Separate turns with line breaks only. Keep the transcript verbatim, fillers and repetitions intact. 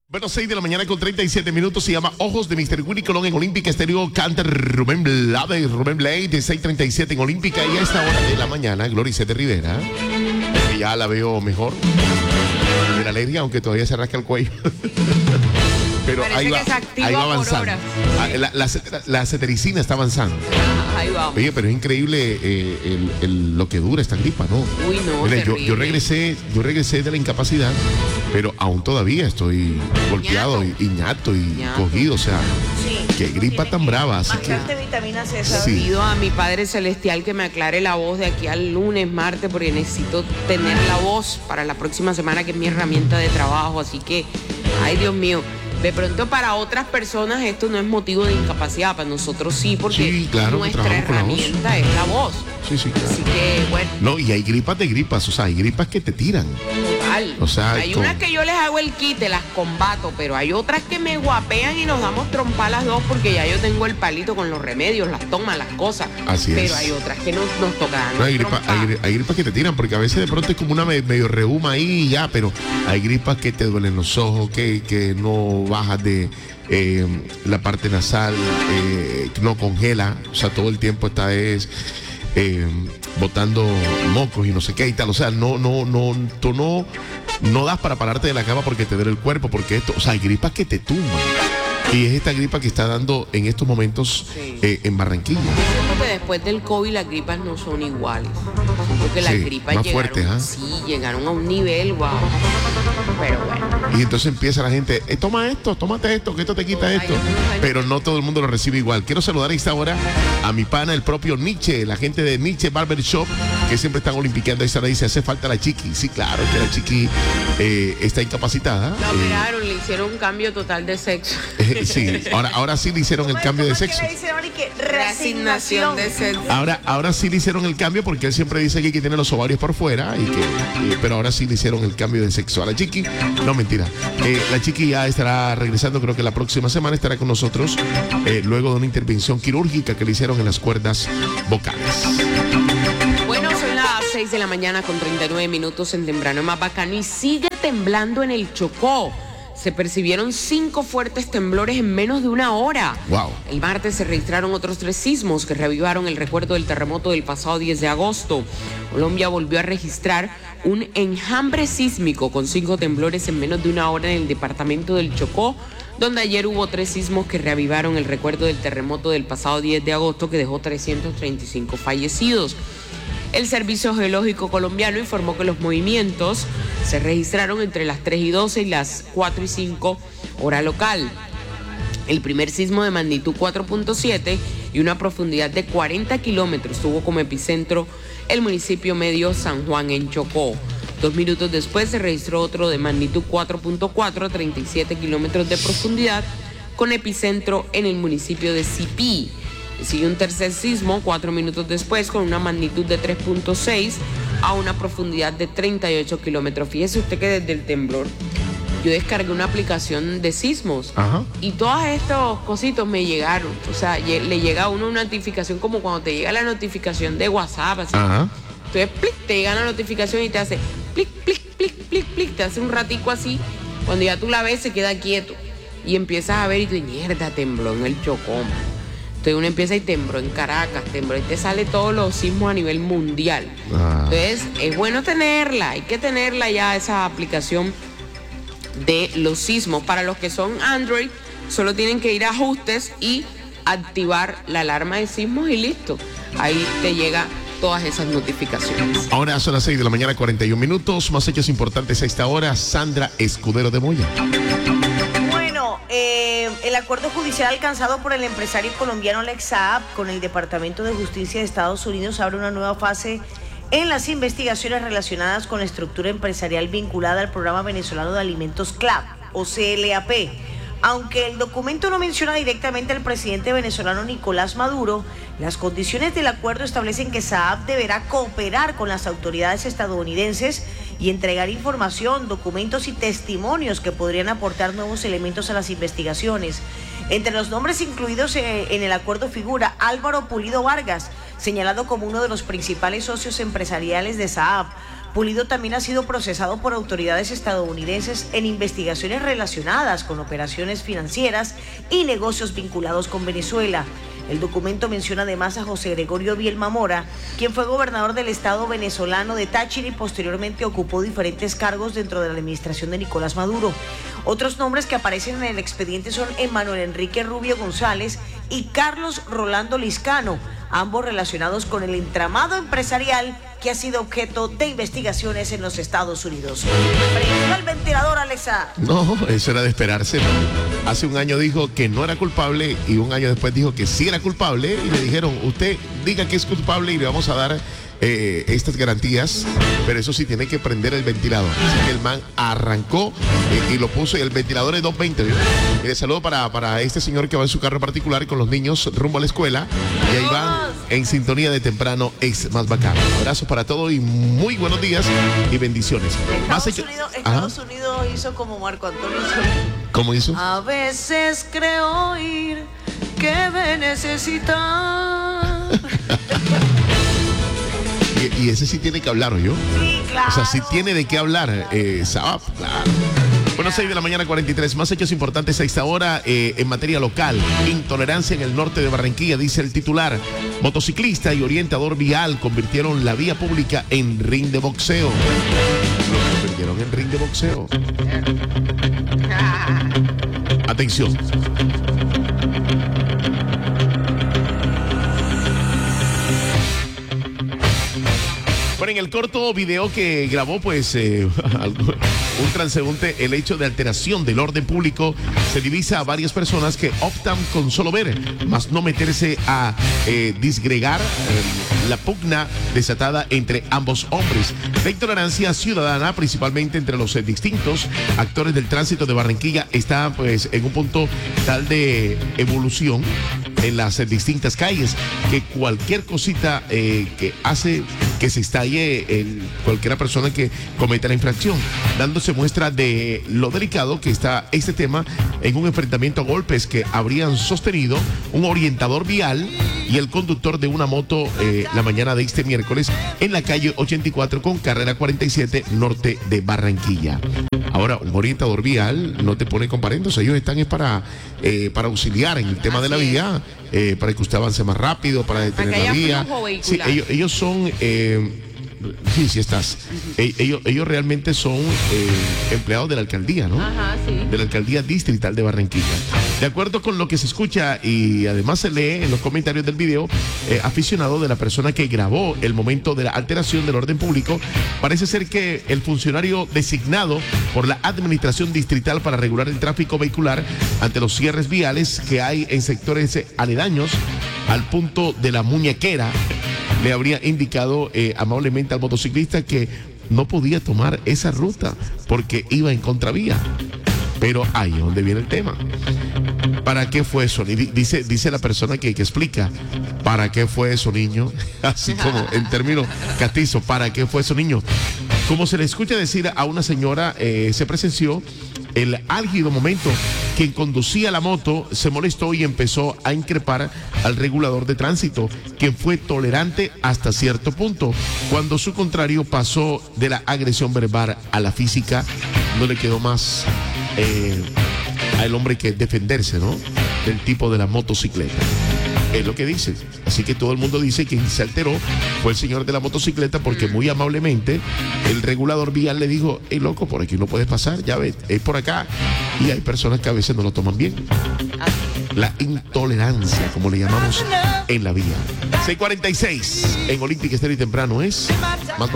Bueno, seis de la mañana con treinta y siete minutos. Se llama Ojos de mister Willy Colón en Olímpica Estéreo. Canta Rubén Blade, Rubén Blade de seis treinta y siete en Olímpica. Y a esta hora de la mañana, Gloricete Rivera, que ya la veo mejor de la alergia, aunque todavía se rasca el cuello. Pero
Parece
ahí va,
que
ahí va avanzando. La, la, la, la cetericina está avanzando.
Ah, ahí va.
Oye, pero es increíble eh, el, el, lo que dura esta gripa, ¿no?
Uy, no,
Mira, yo,
terrible.
yo regresé, yo regresé de la incapacidad, pero aún todavía estoy golpeado y, y ñato y
ñato.
cogido, o sea,
Sí,
qué gripa tan brava, así que
bastante vitamina C, ¿sabes?
Sí.
Pido a mi Padre Celestial que me aclare la voz de aquí al lunes, martes, porque necesito tener la voz para la próxima semana, que es mi herramienta de trabajo. Así que, ay, Dios mío, de pronto para otras personas esto no es motivo de incapacidad, para nosotros sí, porque
Sí, claro,
nuestra
trabajamos con la voz.
herramienta es la voz.
sí, sí, claro.
Así que, bueno,
No, y hay gripas de gripas, o sea, hay gripas que te tiran.
total.
O sea,
hay
con-
unas que yo les hago el quite, las combato, pero hay otras que me guapean y nos damos trompa las dos, porque ya yo tengo el palito con los remedios, las tomas, las cosas.
Así
pero
es.
hay otras que nos, nos tocan.
No, hay, gripa, hay, gri- hay gripas que te tiran, porque a veces de pronto es como una me- medio reuma ahí y ya, pero hay gripas que te duelen los ojos, que, que no bajas de eh, la parte nasal, eh, no congela, o sea, todo el tiempo está es eh, botando mocos y no sé qué y tal, o sea, no, no, no, tú no, no das para pararte de la cama porque te duele el cuerpo, porque esto, o sea, hay gripas que te tumban. Y es esta gripa que está dando en estos momentos
Sí.
eh, en Barranquilla.
Siento que después del COVID las gripas no son iguales. Porque las
Sí,
gripas
más
llegaron,
fuertes, ¿ah?
sí, llegaron a un nivel, wow. Pero bueno.
Y entonces empieza la gente, eh, toma esto, tómate esto, que esto te quita
Ay,
esto.
no, ay.
Pero no todo el mundo lo recibe igual. Quiero saludar a esta hora a mi pana, el propio Nietzsche, la gente de Nietzsche Barber Shop, que siempre están olimpiqueando. A esta hora dice, hace falta la chiqui. Sí, claro, que la chiqui eh, está incapacitada.
La
Eh,
operaron, le hicieron un cambio total de sexo.
eh, sí, ahora, ahora sí le hicieron el
¿Cómo-
cambio de
cómo es que
sexo.
le dicen ahora y que
Reasignación
reasignación
de sexo.
Ahora, ahora sí le hicieron el cambio porque él siempre dice que tiene los ovarios por fuera, y que, y- pero ahora sí le hicieron el cambio de sexo a la chiqui. No, mentira. Eh, la chiqui ya estará regresando, creo que la próxima semana estará con nosotros, eh, luego de una intervención quirúrgica que le hicieron en las cuerdas vocales.
Bueno, son las seis de la mañana con treinta y nueve minutos en Temprano Más Bacano y sigue temblando en el Chocó. Se percibieron cinco fuertes temblores en menos de una hora.
Wow.
El martes se registraron otros tres sismos que reavivaron el recuerdo del terremoto del pasado diez de agosto. Colombia volvió a registrar un enjambre sísmico con cinco temblores en menos de una hora en el departamento del Chocó, donde ayer hubo tres sismos que reavivaron el recuerdo del terremoto del pasado diez de agosto que dejó trescientos treinta y cinco fallecidos. El Servicio Geológico Colombiano informó que los movimientos se registraron entre las tres y doce y las cuatro y cinco hora local. El primer sismo de magnitud cuatro punto siete y una profundidad de cuarenta kilómetros tuvo como epicentro el municipio medio San Juan en Chocó. Dos minutos después se registró otro de magnitud cuatro punto cuatro a treinta y siete kilómetros de profundidad con epicentro en el municipio de Sipí. Sigue un tercer sismo cuatro minutos después con una magnitud de tres punto seis a una profundidad de treinta y ocho kilómetros. Fíjese usted que desde el temblor yo descargué una aplicación de sismos.
Ajá.
Y todos estos cositos me llegaron. O sea, lle- le llega a uno una notificación como cuando te llega la notificación de WhatsApp. Así.
Ajá.
Entonces, plic, te llega la notificación y te hace plic, plic, plic, plic, plic. Te hace un ratico así. Cuando ya tú la ves, se queda quieto. Y empiezas a ver y tú, mierda, tembló en el Chocó, man. Entonces uno empieza y tembló en Caracas, tembló y te sale todos los sismos a nivel mundial.
Ah.
Entonces, es bueno tenerla. Hay que tenerla ya, esa aplicación de los sismos. Para los que son Android, solo tienen que ir a ajustes y activar la alarma de sismos y listo. Ahí te llega todas esas notificaciones.
Ahora son las seis de la mañana, cuarenta y un minutos. Más hechos importantes a esta hora. Sandra Escudero de Moya.
Bueno, eh, el acuerdo judicial alcanzado por el empresario colombiano Alex Saab con el Departamento de Justicia de Estados Unidos abre una nueva fase en las investigaciones relacionadas con la estructura empresarial vinculada al programa venezolano de alimentos C L A P o C L A P. Aunque el documento no menciona directamente al presidente venezolano Nicolás Maduro, las condiciones del acuerdo establecen que Saab deberá cooperar con las autoridades estadounidenses y entregar información, documentos y testimonios que podrían aportar nuevos elementos a las investigaciones. Entre los nombres incluidos en el acuerdo figura Álvaro Pulido Vargas, señalado como uno de los principales socios empresariales de Saab, Pulido también ha sido procesado por autoridades estadounidenses en investigaciones relacionadas con operaciones financieras y negocios vinculados con Venezuela. El documento menciona además a José Gregorio Bielma Mora, quien fue gobernador del estado venezolano de Táchira y posteriormente ocupó diferentes cargos dentro de la administración de Nicolás Maduro. Otros nombres que aparecen en el expediente son Emanuel Enrique Rubio González y Carlos Rolando Liscano, ambos relacionados con el entramado empresarial que ha sido objeto de investigaciones en los Estados Unidos. Prendió el ventilador, Alexa.
No, eso era de esperarse. Hace un año dijo que no era culpable y un año después dijo que sí era culpable y le dijeron, usted diga que es culpable y le vamos a dar eh, estas garantías, pero eso sí tiene que prender el ventilador. Así que el man arrancó eh, y lo puso y el ventilador es doscientos veinte. ¿Sí? Y le saludo para, para este señor que va en su carro particular con los niños rumbo a la escuela y ahí van en sintonía de temprano, es más bacano. Abrazos para todos y muy buenos días y bendiciones.
Estados, hecho... Unidos, Estados Unidos hizo como Marco Antonio Solís.
¿Cómo hizo?
A veces creo oír que me necesitas.
y, y ese sí tiene que hablar, ¿o yo?
Sí, claro.
O sea, sí tiene de qué hablar. Eh, Saab, claro. Bueno, seis de la mañana, cuarenta y tres. Más hechos importantes a esta hora eh, en materia local. Intolerancia en el norte de Barranquilla, dice el titular. Motociclista y orientador vial convirtieron la vía pública en ring de boxeo. Lo convirtieron en ring de boxeo. Atención. Bueno, en el corto video que grabó, pues, eh, un transeúnte, el hecho de alteración del orden público, se divisa a varias personas que optan con solo ver, más no meterse a eh, disgregar eh, la pugna desatada entre ambos hombres. La intolerancia ciudadana, principalmente entre los eh, distintos actores del tránsito de Barranquilla, está, pues, en un punto tal de evolución en las eh, distintas calles, que cualquier cosita eh, que hace que se estalle el, cualquiera persona que cometa la infracción, dándose muestra de lo delicado que está este tema en un enfrentamiento a golpes que habrían sostenido un orientador vial y el conductor de una moto eh, la mañana de este miércoles en la calle ochenta y cuatro con carrera cuarenta y siete norte de Barranquilla. Ahora, un orientador vial no te pone comparendos, ellos están es para, eh, para auxiliar en el tema de la vía, eh, para que usted avance más rápido, para detener la vía. Sí, ellos, ellos son... Eh, Sí, sí estás. Uh-huh. Ellos, ellos realmente son eh, empleados de la alcaldía, ¿no?
Ajá, sí.
De la alcaldía distrital de Barranquilla. De acuerdo con lo que se escucha y además se lee en los comentarios del video, eh, aficionado de la persona que grabó el momento de la alteración del orden público, parece ser que el funcionario designado por la administración distrital para regular el tráfico vehicular ante los cierres viales que hay en sectores aledaños al punto de la Muñequera, le habría indicado eh, amablemente al motociclista que no podía tomar esa ruta porque iba en contravía. Pero ahí es donde viene el tema. ¿Para qué fue eso? Dice, dice la persona que, que explica, ¿para qué fue eso, niño? Así como en términos castizos, ¿para qué fue eso, niño? Como se le escucha decir a una señora, eh, se presenció el álgido momento. Quien conducía la moto se molestó y empezó a increpar al regulador de tránsito, quien fue tolerante hasta cierto punto. Cuando su contrario pasó de la agresión verbal a la física, no le quedó más eh, al hombre que defenderse, ¿no? Del tipo de la motocicleta. Es lo que dice. Así que todo el mundo dice que quien se alteró fue el señor de la motocicleta porque muy amablemente el regulador vial le dijo, hey loco, por aquí no puedes pasar, ya ves, es por acá. Y hay personas que a veces no lo toman bien. La intolerancia, como le llamamos en la vía. seis cuarenta y seis en Olímpica Estéreo y temprano es más